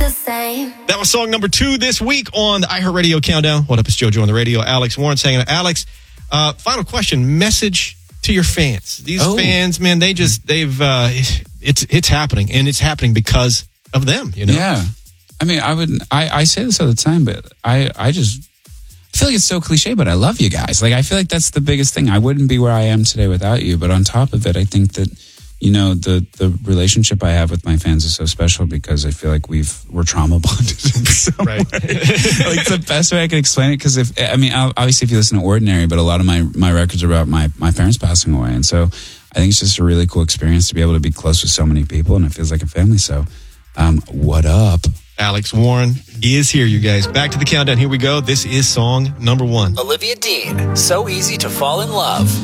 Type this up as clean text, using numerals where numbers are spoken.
the same. That was song number 2 this week on the iHeartRadio Countdown. What up, it's JoJo on the radio. Alex Warren saying, Alex, final question, message to your fans. These fans, man, it's happening, and it's happening because of them, you know? Yeah. I mean, I say this all the time, but I feel like it's so cliche, but I love you guys. Like, I feel like that's the biggest thing. I wouldn't be where I am today without you. But on top of it, I think that, you know, the relationship I have with my fans is so special because I feel like we're trauma bonded in some way. Like, the best way I can explain it, because obviously if you listen to Ordinary, but a lot of my records are about my parents passing away. And so I think it's just a really cool experience to be able to be close with so many people, and it feels like a family. So, what up? Alex Warren is here, you guys. Back to the countdown. Here we go. This is song number 1. Olivia Dean, So Easy to Fall in Love.